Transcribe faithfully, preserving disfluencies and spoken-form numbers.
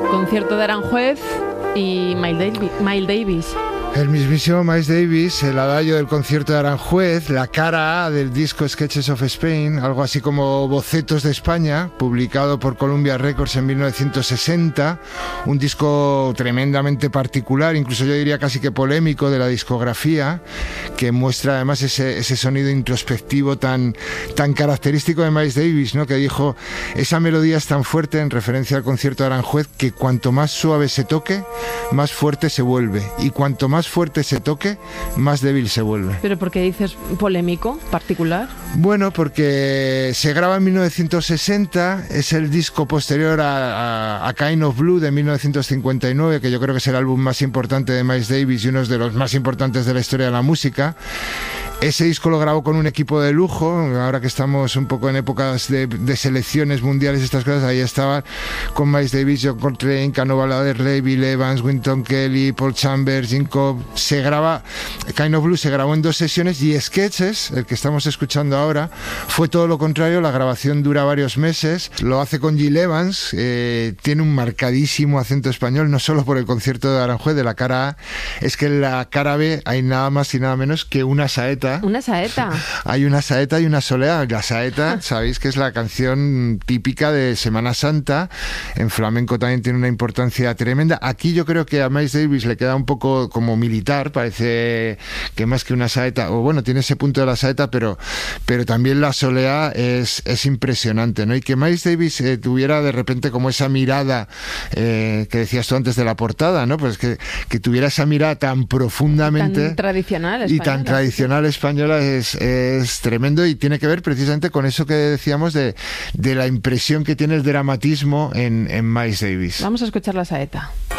concierto de Aranjuez y Miles Davis. Miles Davis. El mismísimo Miles Davis, el adagio del concierto de Aranjuez, la cara A del disco Sketches of Spain, algo así como Bocetos de España, publicado por Columbia Records en mil novecientos sesenta, un disco tremendamente particular, incluso yo diría casi que polémico de la discografía, que muestra además ese, ese sonido introspectivo tan, tan característico de Miles Davis, ¿no? Que dijo, esa melodía es tan fuerte, en referencia al concierto de Aranjuez, que cuanto más suave se toque, más fuerte se vuelve, y cuanto más fuerte se toque, más débil se vuelve. ¿Pero por qué dices polémico, particular? Bueno, porque se graba en mil novecientos sesenta, es el disco posterior a, a, a Kind of Blue de mil novecientos cincuenta y nueve, que yo creo que es el álbum más importante de Miles Davis y uno de los más importantes de la historia de la música. Ese disco lo grabó con un equipo de lujo, ahora que estamos un poco en épocas de, de selecciones mundiales y estas cosas, ahí estaban con Miles Davis, John Coltrane, Canova Adderley, Bill Evans, Wynton Kelly, Paul Chambers, Gene Cobb. Se graba, Kind of Blue se grabó en dos sesiones, y Sketches, el que estamos escuchando ahora, fue todo lo contrario, la grabación dura varios meses, lo hace con Gil Evans, eh, tiene un marcadísimo acento español, no solo por el concierto de Aranjuez de la cara A, es que en la cara B hay nada más y nada menos que una saeta. Una saeta. Hay una saeta y una soleá. La saeta, sabéis que es la canción típica de Semana Santa. En flamenco también tiene una importancia tremenda. Aquí yo creo que a Miles Davis le queda un poco como militar, parece que más que una saeta, o bueno, tiene ese punto de la saeta, pero, pero también la soleá es, es impresionante, ¿no? Y que Miles Davis eh, tuviera de repente como esa mirada eh, que decías tú antes de la portada, ¿no? Pues que, que tuviera esa mirada tan profundamente Tan tradicional española. y tan tradicional española es, es tremendo, y tiene que ver precisamente con eso que decíamos de, de la impresión que tiene el dramatismo en, en Miles Davis. Vamos a escuchar la saeta.